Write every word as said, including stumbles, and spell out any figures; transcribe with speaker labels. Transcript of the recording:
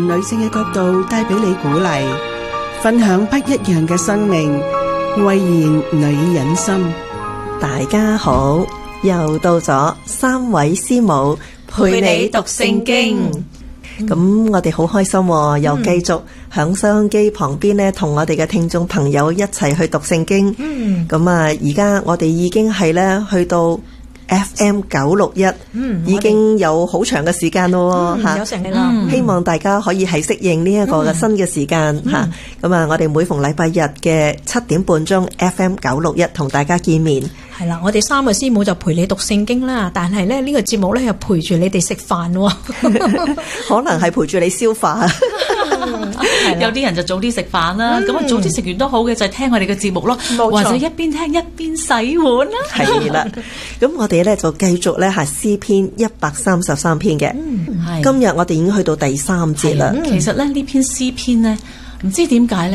Speaker 1: 女性嘅角度帶俾你鼓勵，分享不一樣嘅生命，蔚然女人心。
Speaker 2: 大家好，又到咗三位師母陪你讀聖經。咁、嗯、我哋好開心、哦，又繼續響收音機旁邊咧，同我哋嘅聽眾朋友一齊去讀聖經。嗯，咁啊，而家我哋已經係咧去到 F M 九六一，嗯，已經有好長嘅時間咯，吓、嗯，有成日啦。希望大家可以係適應呢一個嘅新嘅時間吓。咁、嗯、啊，我哋每逢禮拜日嘅七點半鐘 F M 九六一同大家見面。
Speaker 3: 係啦，我哋三個師母就陪你讀聖經啦，但係咧呢、這個節目咧又陪住你哋食飯喎，
Speaker 2: 可能係陪住你消化。
Speaker 4: 有啲人就早啲食飯啦，咁、嗯、啊早啲食完都好嘅，就係、是、聽我哋嘅節目咯，或者一邊聽一邊洗碗啦。係啦，
Speaker 2: 咁我哋咧就繼續咧係詩篇一百三十三篇嘅、嗯，今日我哋已經去到第三節啦。
Speaker 4: 其實咧呢篇詩篇咧，唔知點解咧。